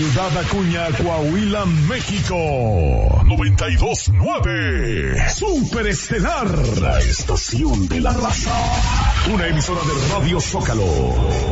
Ciudad Acuña, Coahuila, México. 92.9. Super Estelar. La estación de la raza. Una emisora de Radio Zócalo.